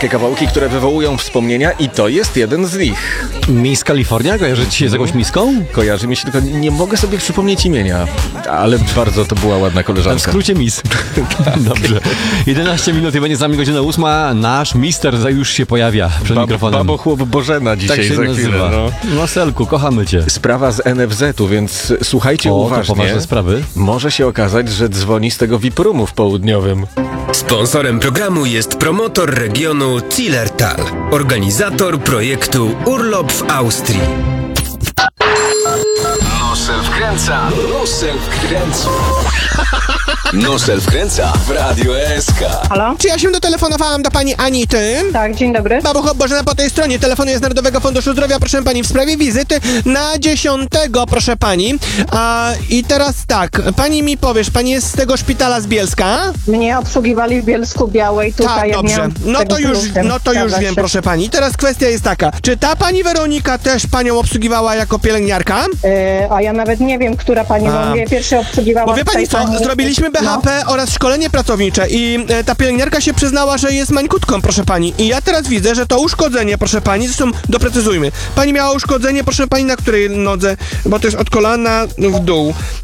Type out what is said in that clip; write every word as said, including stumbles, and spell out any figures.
wszystkie kawałki, które wywołują wspomnienia i to jest jeden z nich. Miss California? Kojarzy ci się z jakąś miską? Kojarzy mi się, tylko nie mogę sobie przypomnieć imienia, ale bardzo to była ładna koleżanka. W skrócie Miss. Dobrze. jedenaście minut i będzie z nami godzina ósma. Nasz mister już się pojawia przed Bab- mikrofonem. Babochłop Bożena dzisiaj tak się za nazywa. chwilę. No. no Selku, kochamy cię. Sprawa z N F Z-u, więc słuchajcie O, uważnie. to poważne sprawy. Może się okazać, że dzwoni z tego V I P roomu w południowym. Sponsorem programu jest promotor regionu Zillertal, organizator projektu Urlop w Austrii. Nosel wkręca, Nosel wkręca. Nosel wkręca w Radio S K. Halo? Czy ja się dotelefonowałam do pani Anity? Tak, dzień dobry. Babuch Bożena po tej stronie. Telefonuję z Narodowego Funduszu Zdrowia, proszę pani, w sprawie wizyty na dziesiątego, proszę pani. A, I teraz tak, pani mi powiesz, pani jest z tego szpitala z Bielska? Mnie obsługiwali w Bielsku Białej, tutaj Tak, jak dobrze. miałam No tego to już, plusem. no to już Zgadza wiem, się. proszę pani. Teraz kwestia jest taka, czy ta pani Weronika też panią obsługiwała jako pielęgniarka? E, a ja nawet nie wiem, która pani, A. bo mnie pierwszy obsługiwała. Bo wie pani tutaj co, zrobiliśmy B H P oraz szkolenie pracownicze i e, ta pielęgniarka się przyznała, że jest mańkutką, proszę pani. I ja teraz widzę, że to uszkodzenie, proszę pani, zresztą doprecyzujmy. Pani miała uszkodzenie, proszę pani, na której nodze? Bo to jest od kolana w dół.